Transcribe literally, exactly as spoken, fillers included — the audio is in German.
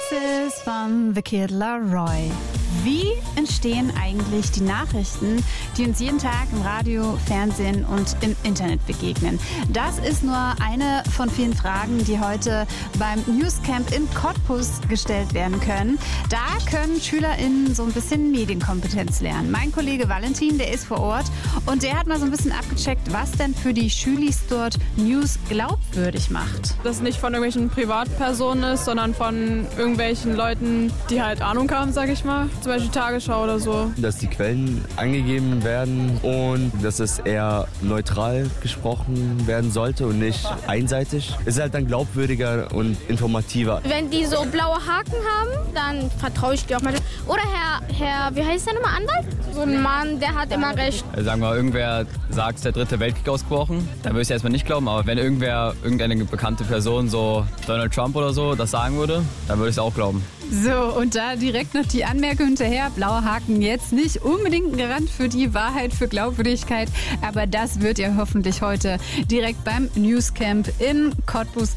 Voices von The Kid Laroi. Wie entstehen eigentlich die Nachrichten, die uns jeden Tag im Radio, Fernsehen und im Internet begegnen? Das ist nur eine von vielen Fragen, die heute beim Newscamp in Cottbus gestellt werden können. Da können SchülerInnen so ein bisschen Medienkompetenz lernen. Mein Kollege Valentin, der ist vor Ort und der hat mal so ein bisschen abgecheckt, was denn für die Schülis dort News glaubwürdig macht. Dass es nicht von irgendwelchen Privatpersonen ist, sondern von irgendwelchen Leuten, die halt Ahnung haben, sag ich mal. Zum Beispiel Tagesschau oder so. Dass die Quellen angegeben werden und dass es eher neutral gesprochen werden sollte und nicht einseitig. Es ist halt dann glaubwürdiger und informativer. Wenn die so blaue Haken haben, dann vertraue ich dir auch mal. Oder Herr, Herr, wie heißt der nochmal, Anwalt? So ein Mann, der hat immer recht. Sagen wir, irgendwer sagt, es ist der dritte Weltkrieg ausgebrochen, dann würde ich es erstmal nicht glauben. Aber wenn irgendwer, irgendeine bekannte Person, so Donald Trump oder so, das sagen würde, dann würde ich es auch glauben. So, und da direkt noch die Anmerkung hinterher, blauer Haken jetzt nicht unbedingt ein Garant für die Wahrheit, für Glaubwürdigkeit, aber das wird ihr hoffentlich heute direkt beim Newscamp in Cottbus